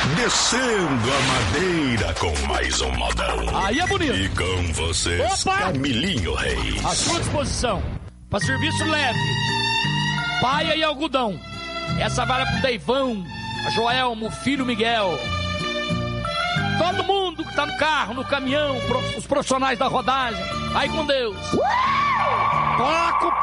Descendo a madeira com mais um modão. Aí é bonito. E com vocês, Opa! Camilinho Reis. À sua disposição. Para serviço leve. Paia e algodão. Essa vara pro Deivão, a Joelmo, o filho Miguel. Todo mundo que tá no carro, no caminhão, os profissionais da rodagem. Aí com Deus. Toca o